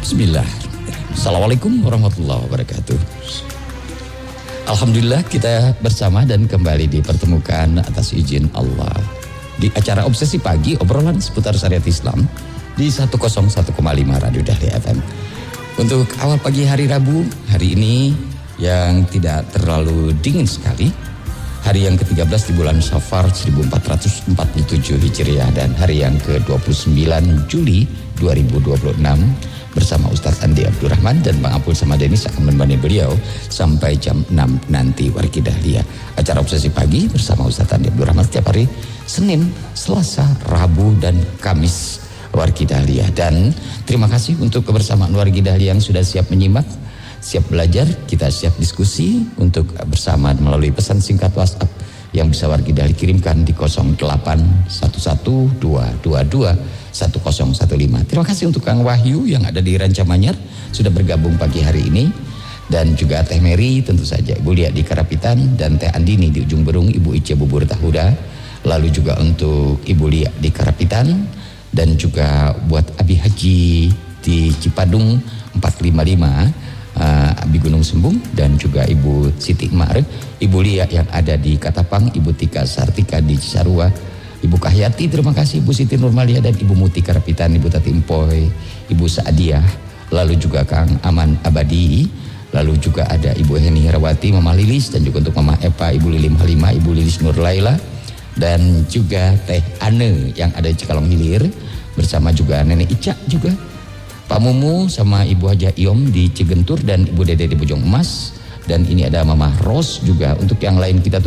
Bismillah. Assalamualaikum warahmatullahi wabarakatuh. Alhamdulillah kita bersama dan kembali dipertemukan atas izin Allah di acara Obsesi Pagi, obrolan seputar syariat Islam di 101,5 Radio Dahlia FM. Untuk awal pagi hari Rabu, hari ini yang tidak terlalu dingin sekali, hari yang ke-13 di bulan Safar 1447 Hijriah dan hari yang ke-29 Juli 2026 bersama Ustadz Andi Abdurrahman dan Bang Apul sama Denis akan menemani beliau sampai jam 6 nanti Wargi Dahlia. Acara Obsesi Pagi bersama Ustadz Andi Abdurrahman setiap hari Senin, Selasa, Rabu dan Kamis Wargi Dahlia. Dan terima kasih untuk kebersamaan Wargi Dahlia yang sudah siap menyimak, siap belajar, kita siap diskusi untuk bersama melalui pesan singkat WhatsApp yang bisa Wargi Dahlia kirimkan di 081122210115. Terima kasih untuk Kang Wahyu yang ada di Rancamanyar sudah bergabung pagi hari ini, dan juga Teh Mary tentu saja, Ibu Lia di Karapitan, dan Teh Andini di Ujung Berung, Ibu Ice Bubur Tahuda, lalu juga untuk Ibu Lia di Karapitan, dan juga buat Abi Haji di Cipadung 455, Abi Gunung Sembung, dan juga Ibu Siti Ma'rif, Ibu Lia yang ada di Katapang, Ibu Tika Sartika di Cisarua, Ibu Kahyati, terima kasih, Ibu Siti Nurmalia dan Ibu Muti Karapitan, Ibu Tati Empoy, Ibu Saadiah, lalu juga Kang Aman Abadi, lalu juga ada Ibu Heni Herawati, Mama Lilis, dan juga untuk Mama Epa, Ibu Lilim Halimah, Ibu Lilis Nur Laila, dan juga Teh Ane yang ada di Cikalong Hilir, bersama juga Nenek Ica juga, Pak Mumu sama Ibu Haja Iom di Cigentur, dan Ibu Dede di Bojong Emas, dan ini ada Mama Ros juga. Untuk yang lain kita